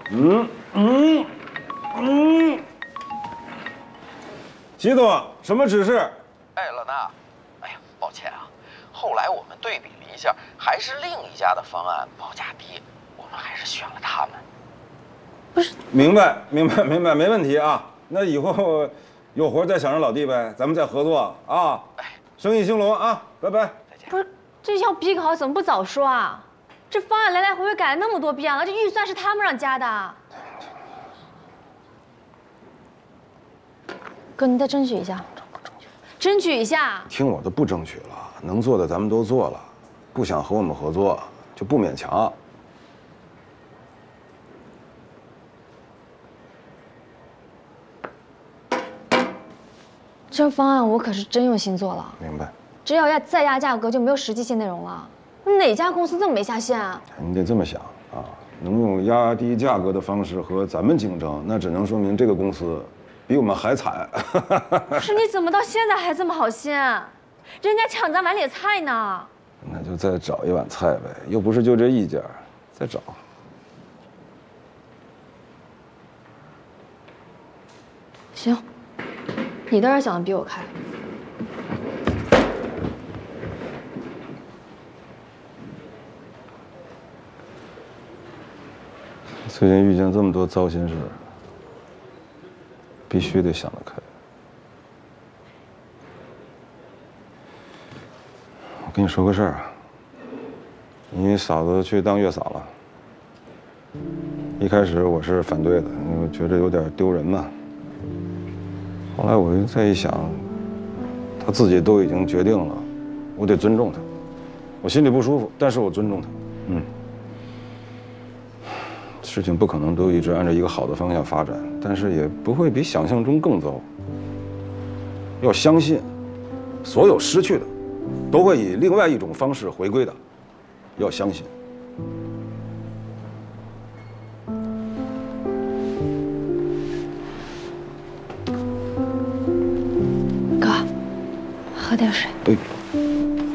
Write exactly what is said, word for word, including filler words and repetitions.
嗯嗯嗯。齐总，什么指示？ 哎，老大，哎呀，抱歉啊，后来我们对比了一下，还是另一家的方案报价低，我们还是选了他们。 不是， 明白明白明白，没问题啊。那以后有活再想着老弟呗，咱们再合作啊。哎，生意兴隆啊，拜拜。 再见。 不是，这要比考怎么不早说啊？这方案来来回回改了那么多遍了，这预算是他们让加的。哥，你再争取一下，争取一下。 听我的，不争取了，能做的咱们都做了，不想和我们合作就不勉强。 这方案我可是真用心做了。 明白。 只要要再压价格，就没有实际性内容了。哪家公司这么没下限啊？ 你得这么想啊，能用压低价格的方式和咱们竞争，那只能说明这个公司比我们还惨。 不是，你怎么到现在还这么好心？人家抢咱碗里的菜呢。 那就再找一碗菜呗，又不是就这一家，再找。 行，你倒是想的比我开。 最近遇见这么多糟心事，必须得想得开。我跟你说个事儿啊，你嫂子去当月嫂了。一开始我是反对的，因为觉得有点丢人嘛。后来我再一想，她自己都已经决定了，我得尊重她。我心里不舒服，但是我尊重她。嗯。事情不可能都一直按照一个好的方向发展，但是也不会比想象中更糟。要相信，所有失去的，都会以另外一种方式回归的。要相信。 哥，喝点水。 对。